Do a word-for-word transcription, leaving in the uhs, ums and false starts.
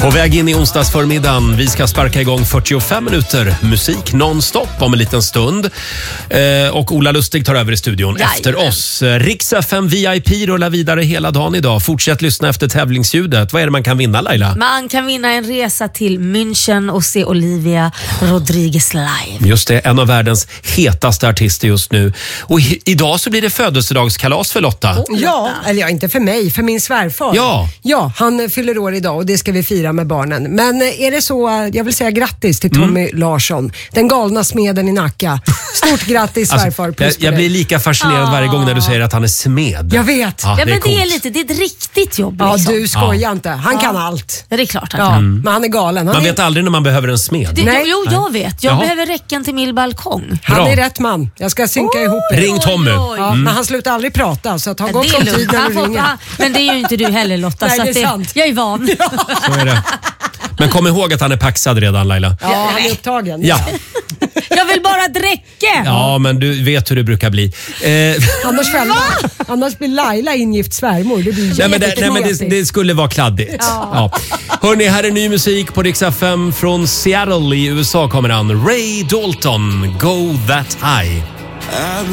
På väg in i onsdagsförmiddagen. Vi ska sparka igång fyrtiofem minuter musik nonstop om en liten stund. Eh, och Ola Lustig tar över i studion Jajamän. efter oss. Rix F M V I P rullar vidare hela dagen idag. Fortsätt lyssna efter tävlingsljudet. Vad är det man kan vinna, Laila? Man kan vinna en resa till München och se Olivia Rodriguez live. Just det, en av världens hetaste artister just nu. Och i- idag så blir det födelsedagskalas för Lotta. Ja, eller ja, inte för mig, för min svärfar. Ja. Ja, han fyller år idag och det ska vi fira med barnen. Men är det så, jag vill säga grattis till Tommy Mm. Larsson, den galna smeden i Nacka. Stort grattis svärfar. Alltså, jag, Puss på jag dig. blir lika fascinerad varje gång när du säger att han är smed. Jag vet. Ja, Ja, det är men det är coolt. lite, det är ett riktigt jobb Ja, liksom. du skojar inte. Han kan allt. Ja, det är klart han Ja, kan. men han är galen. Han, Man är, vet aldrig när man behöver en smed. Det, Nej. jo, jag vet. Jag Jaha. behöver räckan till min balkong. han Bra. är rätt man. Jag ska synka Oj, ihop er. Ring Tommy. oj, oj. Ja, men han slutar aldrig prata, så ta Ja, gott det är om lugnt. tid när Han du får- ringer. han- Men det är ju inte du heller Lotta. Nej, så det att är sant. Jag är van. Så är det. Men kom ihåg att han är paxad redan, Laila. Ja, han är upptagen. Ja, Jag vill bara dräcka. ja men du vet hur det brukar bli. Eh, Annars, själva, annars blir Laila ingift svärmor. Det blir nej, men, det, nej, men det, jättekonstigt. det skulle vara kladdigt. Ja. Hörrni, här är ny musik på Rix F M från Seattle i U S A kommer han. Ray Dalton, Go That High.